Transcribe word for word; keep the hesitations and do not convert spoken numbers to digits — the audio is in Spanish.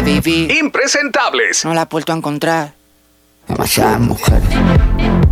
Baby, impresentables. no la he vuelto a encontrar. Demasiadas mujeres.